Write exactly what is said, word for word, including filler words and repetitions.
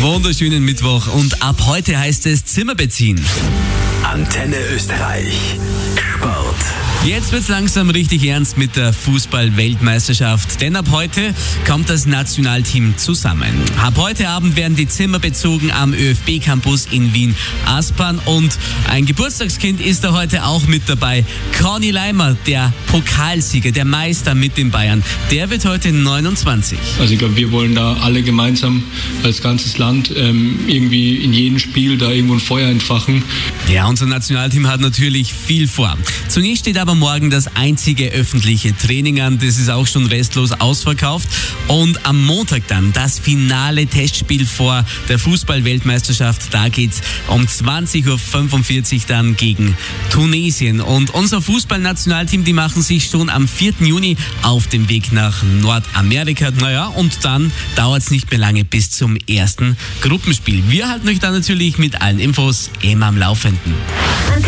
Wunderschönen Mittwoch und ab heute heißt es Zimmer beziehen. Antenne Österreich. Sport. Jetzt wird's langsam richtig ernst mit der Fußball-Weltmeisterschaft, denn ab heute kommt das Nationalteam zusammen. Ab heute Abend werden die Zimmer bezogen am ÖFB-Campus in Wien-Aspern und ein Geburtstagskind ist da heute auch mit dabei. Conny Leimer, der Pokalsieger, der Meister mit den Bayern, der wird heute neunundzwanzig. Also ich glaube, wir wollen da alle gemeinsam als ganzes Land ähm, irgendwie in jedem Spiel da irgendwo ein Feuer entfachen. Ja, unser Nationalteam hat natürlich viel vor. Zunächst steht aber morgen das einzige öffentliche Training an. Das ist auch schon restlos ausverkauft. Und am Montag dann das finale Testspiel vor der Fußball-Weltmeisterschaft. Da geht's um zwanzig Uhr fünfundvierzig dann gegen Tunesien. Und unser Fußballnationalteam, die machen sich schon am vierten Juni auf den Weg nach Nordamerika. Naja, und dann dauert's nicht mehr lange bis zum ersten Gruppenspiel. Wir halten euch dann natürlich mit allen Infos immer am Laufenden.